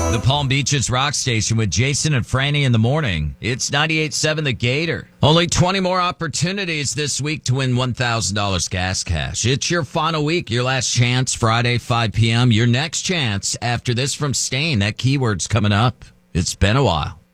The Palm Beaches Rock Station with Jason and Franny in the morning. It's 98.7 The Gator. Only 20 more opportunities this week to win $1,000 gas cash. It's your final week, your last chance, Friday, 5 p.m. Your next chance after this from Stain. That keyword's coming up. It's been a while.